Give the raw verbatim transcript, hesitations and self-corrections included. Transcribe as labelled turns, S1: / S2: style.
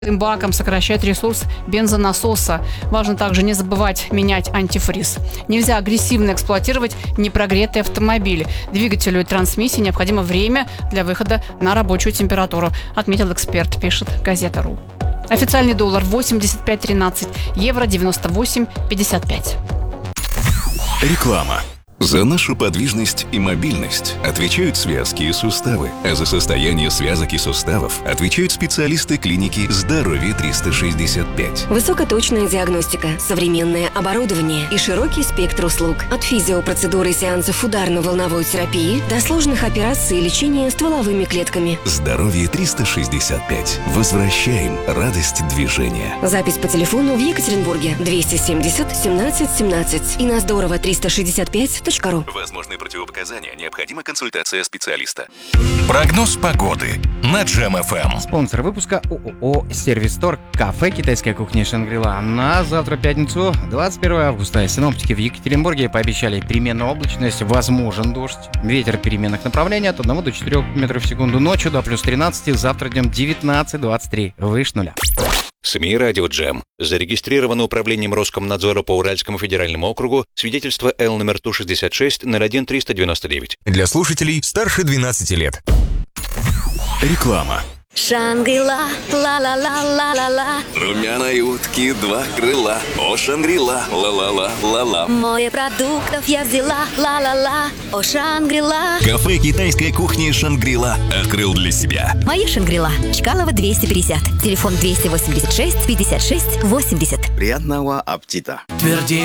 S1: баком сокращать ресурс бензонасоса. Важно также не забывать менять антифриз. Нельзя агрессивно эксплуатировать непрогретый автомобиль. Двигателю и трансмиссии необходимо время для выхода на рабочую температуру, отметил эксперт, пишет газета.ру. Официальный доллар восемьдесят пять тринадцать, евро девяносто восемь пятьдесят пять.
S2: Реклама. За нашу подвижность и мобильность отвечают связки и суставы, а за состояние связок и суставов отвечают специалисты клиники «Здоровье триста шестьдесят пять».
S3: Высокоточная диагностика, современное оборудование и широкий спектр услуг. От физиопроцедуры и сеансов ударно-волновой терапии до сложных операций и лечения стволовыми клетками.
S2: «Здоровье триста шестьдесят пять». Возвращаем радость движения.
S3: Запись по телефону в Екатеринбурге двести семьдесят семнадцать семнадцать и на здорово триста шестьдесят пять точка ру.
S2: Возможные противопоказания. Необходима консультация специалиста.
S4: Прогноз погоды на Джем эф эм.
S5: Спонсор выпуска ООО «Сервис-Стор», кафе «Китайская кухня Шангри-Ла». На завтра, пятницу, двадцать первого августа, синоптики в Екатеринбурге пообещали переменную облачность, возможен дождь. Ветер переменных направлений от одного до четырёх метров в секунду. Ночью до плюс тринадцать, завтра днем девятнадцать двадцать три, выше нуля.
S6: СМИ «Радио Джем». Зарегистрировано управлением Роскомнадзора по Уральскому федеральному округу свидетельство Л номер Ту шестьдесят шесть ноль один триста девяносто девять.
S4: Для слушателей старше двенадцати лет.
S2: Реклама.
S7: Шангри-Ла, ла-ла-ла-ла-ла-ла.
S2: Румяной утки два крыла. О, Шангри-Ла, ла-ла-ла-ла-ла.
S7: Море продуктов я взяла, ла-ла-ла. О, Шангри-Ла.
S2: Кафе «Китайская кухня Шангри-Ла» открыл для себя.
S7: Моя Шангри-Ла. Чкалова двести пятьдесят. Телефон двести восемьдесят шесть пятьдесят шесть восемьдесят.
S8: Приятного аппетита.